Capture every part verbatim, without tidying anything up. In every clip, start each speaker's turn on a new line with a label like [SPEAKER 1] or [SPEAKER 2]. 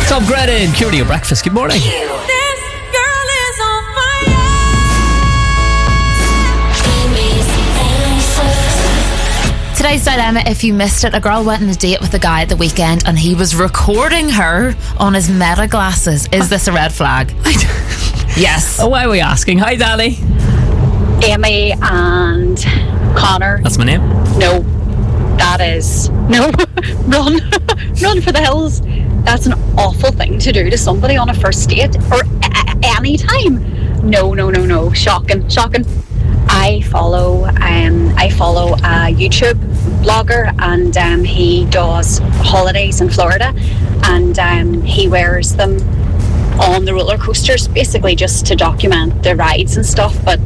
[SPEAKER 1] Tom Greta and Curity of Breakfast. Good morning.
[SPEAKER 2] This girl is on fire.
[SPEAKER 3] Today's dilemma, if you missed it, a girl went on a date with a guy at the weekend and he was recording her on his Meta glasses. Is this a red flag? Yes.
[SPEAKER 1] Oh, why are we asking? Hi, Danny.
[SPEAKER 4] Amy and Connor.
[SPEAKER 1] That's my name.
[SPEAKER 4] No, that is no. Run, run for the hills. That's an awful thing to do to somebody on a first date or a- any time. No, no, no, no. Shocking, shocking. I follow, um, I follow a YouTube blogger, and um, he does holidays in Florida, and um, he wears them on the roller coasters, basically just to document the rides and stuff. But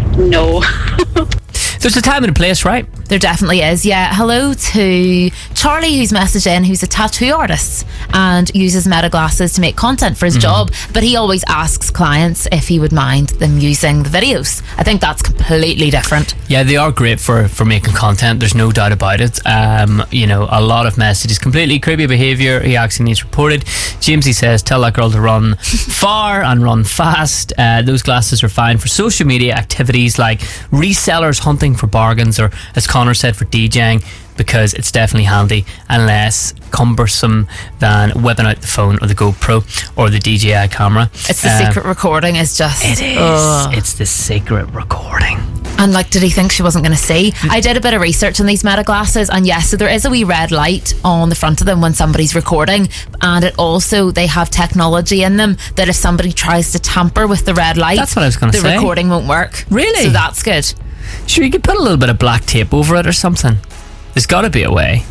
[SPEAKER 4] no.
[SPEAKER 1] There's a time and a place, right?
[SPEAKER 3] There definitely is, yeah. Hello to Charlie, who's messaged in, who's a tattoo artist and uses Meta glasses to make content for his
[SPEAKER 1] Mm.
[SPEAKER 3] job, but he always asks clients if he would mind them using the videos. I think that's completely different.
[SPEAKER 1] Yeah, they are great for, for making content. There's no doubt about it. Um, you know, a lot of messages. Completely creepy behaviour. He actually needs reported. Jamesy says, tell that girl to run far and run fast. Uh, those glasses are fine for social media activities like resellers hunting for bargains, or as Connor said, for DJing, because it's definitely handy and less cumbersome than whipping out the phone or the GoPro or the D J I camera.
[SPEAKER 3] It's the
[SPEAKER 1] Um,
[SPEAKER 3] secret recording is just...
[SPEAKER 1] It is.
[SPEAKER 3] Ugh.
[SPEAKER 1] It's the secret recording.
[SPEAKER 3] And like, did he think she wasn't going to see? I did a bit of research on these Meta glasses, and yes, so there is a wee red light on the front of them when somebody's recording, and it also, they have technology in them that if somebody tries to tamper with the red light,
[SPEAKER 1] That's what I was gonna
[SPEAKER 3] the
[SPEAKER 1] say.
[SPEAKER 3] recording won't work.
[SPEAKER 1] Really?
[SPEAKER 3] So that's good.
[SPEAKER 1] Sure, you could put a little bit of black tape over it or something. There's got to be a way,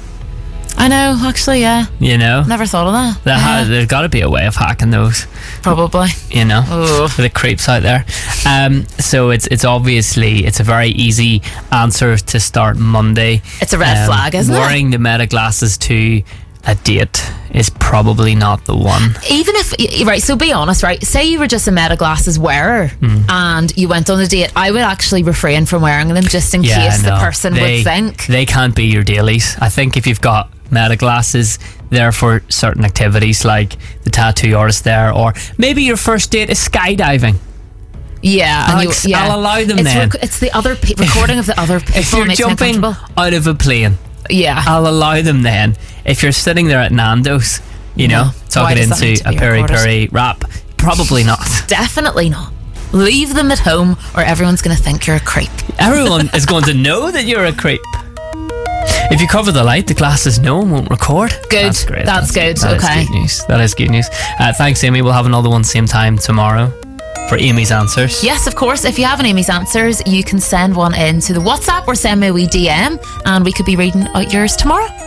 [SPEAKER 3] I know, actually, yeah.
[SPEAKER 1] you know?
[SPEAKER 3] Never thought of that.
[SPEAKER 1] There ha-
[SPEAKER 3] Yeah,
[SPEAKER 1] there's got to be a way of hacking those,
[SPEAKER 3] probably.
[SPEAKER 1] you know,
[SPEAKER 3] Ugh.
[SPEAKER 1] for the creeps out there. Um, so it's it's obviously, it's a very easy answer to start Monday.
[SPEAKER 3] It's a red
[SPEAKER 1] Um,
[SPEAKER 3] flag, isn't it?
[SPEAKER 1] Wearing the Meta glasses to a date is probably not the one.
[SPEAKER 3] Even if, right, so be honest, right, say you were just a Meta glasses wearer
[SPEAKER 1] Hmm.
[SPEAKER 3] and you went on a date, I would actually refrain from wearing them just in
[SPEAKER 1] Yeah,
[SPEAKER 3] case the
[SPEAKER 1] no,
[SPEAKER 3] person
[SPEAKER 1] they,
[SPEAKER 3] would think.
[SPEAKER 1] they can't be your dailies. I think if you've got Meta glasses, they're for certain activities like the tattoo artist there, or maybe your first date is skydiving.
[SPEAKER 3] Yeah,
[SPEAKER 1] I'll,
[SPEAKER 3] and you,
[SPEAKER 1] ex-
[SPEAKER 3] yeah.
[SPEAKER 1] I'll allow them
[SPEAKER 3] it's
[SPEAKER 1] then.
[SPEAKER 3] rec- it's the other pe- recording of the other people.
[SPEAKER 1] If you're
[SPEAKER 3] makes me
[SPEAKER 1] jumping
[SPEAKER 3] uncomfortable.
[SPEAKER 1] out of a plane,
[SPEAKER 3] Yeah.
[SPEAKER 1] I'll allow them then. If you're sitting there at Nando's, you know,
[SPEAKER 3] No. Why
[SPEAKER 1] talking
[SPEAKER 3] does that need
[SPEAKER 1] into
[SPEAKER 3] to
[SPEAKER 1] a
[SPEAKER 3] be
[SPEAKER 1] peri
[SPEAKER 3] recorded?
[SPEAKER 1] peri wrap, probably not.
[SPEAKER 3] Definitely not. Leave them at home or everyone's going to think you're a creep.
[SPEAKER 1] Everyone is going to know that you're a creep. If you cover the light, the glasses no and won't record.
[SPEAKER 3] Good.
[SPEAKER 1] That's great.
[SPEAKER 3] That's good.
[SPEAKER 1] That is
[SPEAKER 3] Okay.
[SPEAKER 1] good news. That is good news. Uh, thanks, Amy. We'll have another one same time tomorrow for Amy's answers.
[SPEAKER 3] Yes, of course. If you have an Amy's answers, you can send one in to the WhatsApp or send me a wee D M and we could be reading out yours tomorrow.